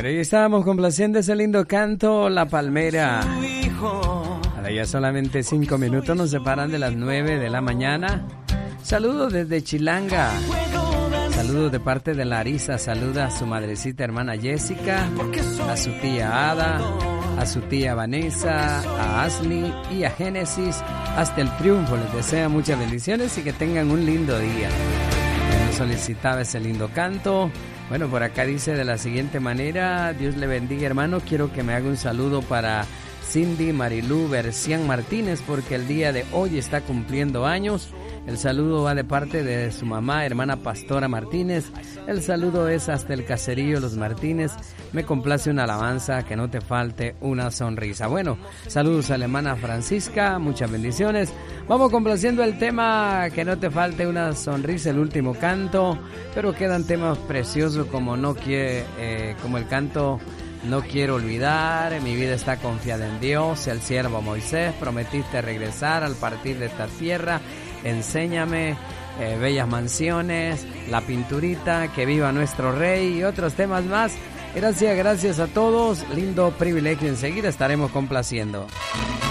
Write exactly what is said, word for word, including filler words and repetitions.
Pero ahí estábamos complaciendo ese lindo canto, La Palmera. Ahora ya solamente cinco minutos nos separan de las nueve de la mañana. Saludos desde Chilanga. Saludos de parte de Larisa. Saluda a su madrecita hermana Jessica, a su tía Ada, a su tía Vanessa, a Ashley y a Génesis. Hasta el triunfo les desea muchas bendiciones y que tengan un lindo día. Nos solicitaba ese lindo canto. Bueno, por acá dice de la siguiente manera: Dios le bendiga, hermano. Quiero que me haga un saludo para Cindy Marilú Bercián Martínez, porque el día de hoy está cumpliendo años. El saludo va de parte de su mamá, hermana Pastora Martínez. El saludo es hasta el caserío Los Martínez. Me complace una alabanza, que no te falte una sonrisa. Bueno, saludos a la hermana Francisca, muchas bendiciones. Vamos complaciendo el tema, que no te falte una sonrisa, el último canto. Pero quedan temas preciosos como no quiere, eh, como el canto No quiero olvidar, Mi vida está confiada en Dios, El siervo Moisés, Prometiste regresar al partir de esta tierra, Enséñame, eh, Bellas mansiones, La pinturita, Que viva nuestro rey y otros temas más. Gracias, gracias a todos. Lindo privilegio. Enseguida estaremos complaciendo.